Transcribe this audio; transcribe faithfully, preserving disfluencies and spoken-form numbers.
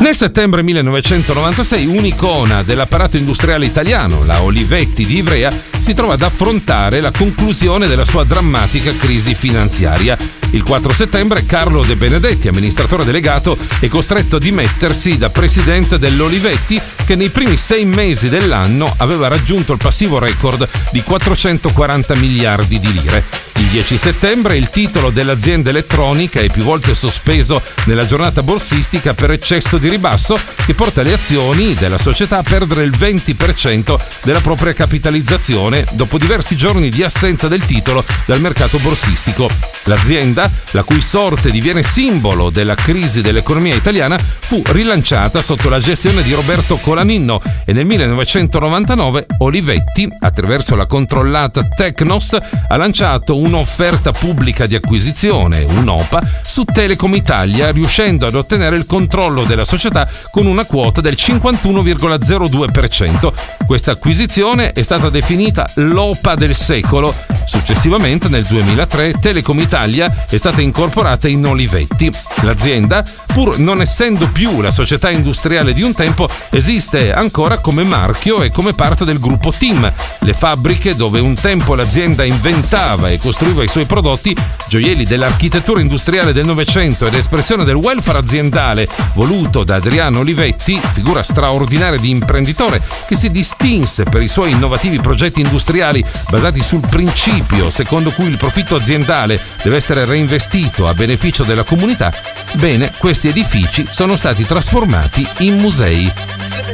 Nel settembre millenovecentonovantasei un'icona dell'apparato industriale italiano, la Olivetti di Ivrea, si trova ad affrontare la conclusione della sua drammatica crisi finanziaria. Il quattro settembre Carlo De Benedetti, amministratore delegato, è costretto a dimettersi da presidente dell'Olivetti, che nei primi sei mesi dell'anno aveva raggiunto il passivo record di quattrocentoquaranta miliardi di lire. Il dieci settembre il titolo dell'azienda elettronica è più volte sospeso nella giornata borsistica per eccesso di ribasso, che porta le azioni della società a perdere il venti per cento della propria capitalizzazione dopo diversi giorni di assenza del titolo dal mercato borsistico. L'azienda, la cui sorte diviene simbolo della crisi dell'economia italiana, fu rilanciata sotto la gestione di Roberto Colaninno e nel millenovecentonovantanove Olivetti, attraverso la controllata Tecnos, ha lanciato un'offerta pubblica di acquisizione, un'O P A, su Telecom Italia, riuscendo ad ottenere il controllo della società con una quota del cinquantuno virgola zero due per cento. Questa acquisizione è stata definita l'O P A del secolo. Successivamente, nel duemilatré, Telecom Italia è stata incorporata in Olivetti. L'azienda, pur non essendo più la società industriale di un tempo, esiste ancora come marchio e come parte del gruppo TIM, le fabbriche dove un tempo l'azienda inventava e costruiva i suoi prodotti, gioielli dell'architettura industriale del Novecento ed espressione del welfare aziendale voluto da Adriano Olivetti, figura straordinaria di imprenditore che si distinse per i suoi innovativi progetti industriali basati sul principio secondo cui il profitto aziendale deve essere reinvestito a beneficio della comunità. Bene, questi edifici sono stati trasformati in musei.